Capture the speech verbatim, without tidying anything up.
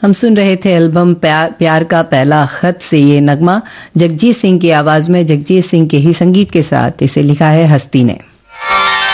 हम सुन रहे थे एल्बम प्यार, प्यार का पहला खत से ये नगमा जगजीत सिंह की आवाज में, जगजीत सिंह के ही संगीत के साथ इसे लिखा है हस्ती ने।